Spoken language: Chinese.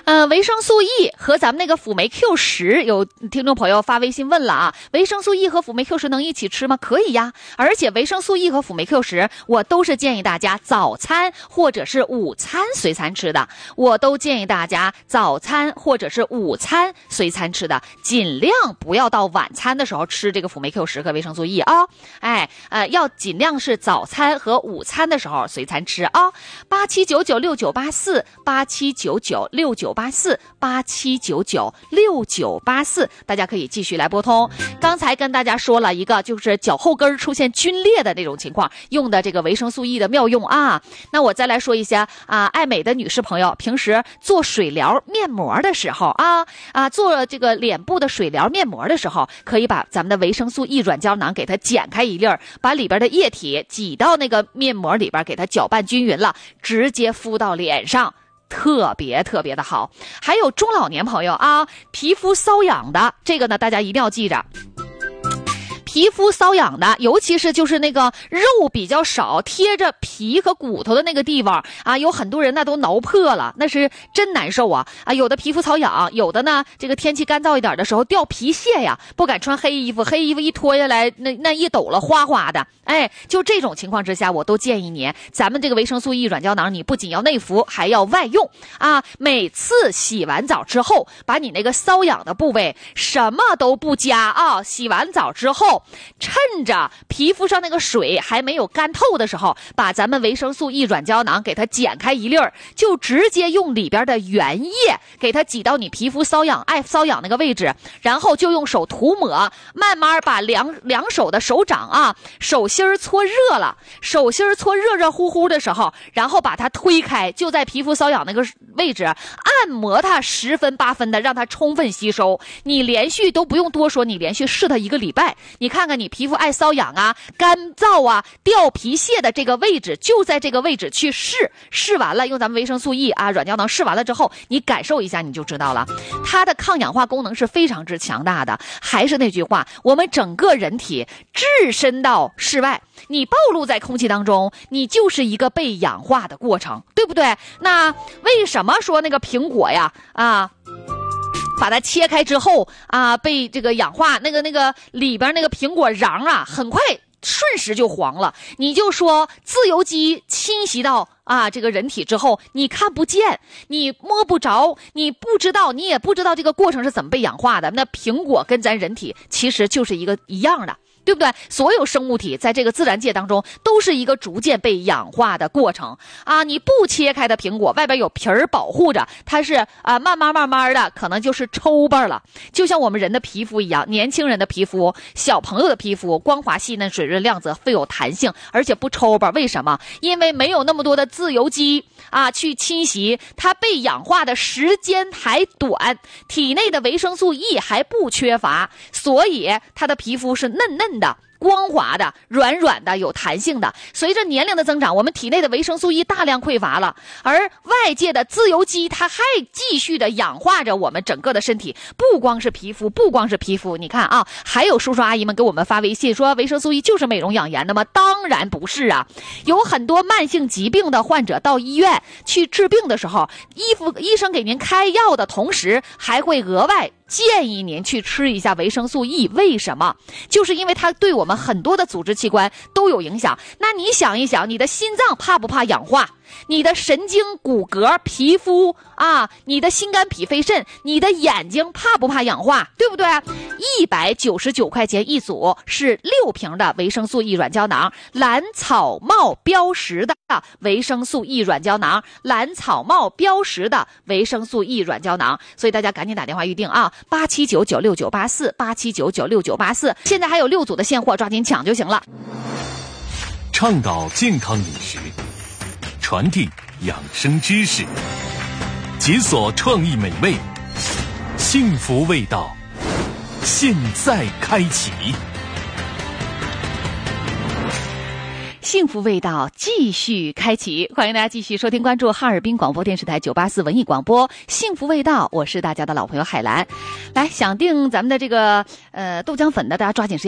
维生素 E 和咱们那个辅酶 Q10，有听众朋友发微信问了啊，维生素 E 和辅酶 Q10能一起吃吗？可以呀，而且维生素 E 和辅酶 Q10，我都是建议大家早餐或者是午餐随餐吃的，我都建议大家早餐或者是午餐随餐吃的，尽量不要到晚餐的时候吃这个辅酶 Q10和维生素 E 啊，要尽量是早餐和午餐的时候随餐吃啊。87996984，87996984，87996984，大家可以继续来拨通。刚才跟大家说了一个，就是脚后跟出现皲裂的那种情况，用的这个维生素 E 的妙用啊。那我再来说一下爱美的女士朋友，平时做水疗面膜的时候做这个脸部的水疗面膜的时候，可以把咱们的维生素 E 软胶囊给它剪开一粒儿，把里边的液体挤到那个面膜里边，给它搅拌均匀了，直接敷到脸上，特别的好。还有中老年朋友皮肤瘙痒的，这个呢大家一定要记着。皮肤瘙痒的，尤其是就是那个肉比较少，贴着皮和骨头的那个地方有很多人那都挠破了，那是真难受有的皮肤瘙痒，有的呢这个天气干燥一点的时候掉皮屑呀，不敢穿黑衣服一脱下来那一抖了哗哗的，就这种情况之下，我都建议你，咱们这个维生素 E 软胶囊，你不仅要内服，还要外用每次洗完澡之后，把你那个瘙痒的部位什么都不加洗完澡之后，趁着皮肤上那个水还没有干透的时候，把咱们维生素 E 软胶囊给它剪开一粒儿，就直接用里边的原液给它挤到你皮肤瘙痒那个位置，然后就用手涂抹，慢慢把两手的手掌手心搓热了，手心搓热乎乎的时候，然后把它推开，就在皮肤瘙痒那个位置按摩它10分8分的，让它充分吸收。你连续都不用多说，你连续试它1个礼拜，你看看你皮肤爱瘙痒干燥掉皮屑的这个位置，就在这个位置去试完了，用咱们维生素 E 软胶囊试完了之后，你感受一下你就知道了，它的抗氧化功能是非常之强大的。还是那句话，我们整个人体置身到室外，你暴露在空气当中，你就是一个被氧化的过程，对不对？那为什么说那个苹果呀把它切开之后被这个氧化，那个里边那个苹果瓤很快瞬时就黄了？你就说自由基侵袭到这个人体之后，你看不见，你摸不着，你不知道，你也不知道这个过程是怎么被氧化的。那苹果跟咱人体其实就是一样的，对不对？所有生物体在这个自然界当中都是一个逐渐被氧化的过程你不切开的苹果外边有皮儿保护着，它是慢慢的可能就是抽巴了。就像我们人的皮肤一样，年轻人的皮肤，小朋友的皮肤光滑细嫩，水润亮泽，富有弹性，而且不抽巴。为什么？因为没有那么多的自由基去侵袭，它被氧化的时间还短，体内的维生素 E 还不缺乏，所以它的皮肤是嫩嫩的，光滑的，软软的，有弹性的。随着年龄的增长，我们体内的维生素 E 大量匮乏了，而外界的自由基它还继续的氧化着我们整个的身体，不光是皮肤。你看还有叔叔阿姨们给我们发微信说维生素 E 就是美容养颜的吗？当然不是有很多慢性疾病的患者到医院去治病的时候，医生给您开药的同时，还会额外建议您去吃一下维生素 E。 为什么？就是因为它对我们很多的组织器官都有影响。那你想一想，你的心脏怕不怕氧化？你的神经、骨骼、皮肤你的心肝脾肺肾，你的眼睛怕不怕氧化？对不对？199块钱一组，是6瓶的维生素 E 软胶囊，蓝草帽标识的维生素 E 软胶囊，蓝草帽标识的维生素 E 软胶囊。所以大家赶紧打电话预定87996984，87996984，现在还有6组的现货，抓紧抢就行了。 倡导健康饮食，传递养生知识，解锁创意美味，幸福味道现在开启。 幸福味道继续开启，欢迎大家继续收听关注哈尔滨广播电视台984文艺广播幸福味道，我是大家的老朋友海兰。来，想订咱们的这个豆浆粉的，大家抓紧时间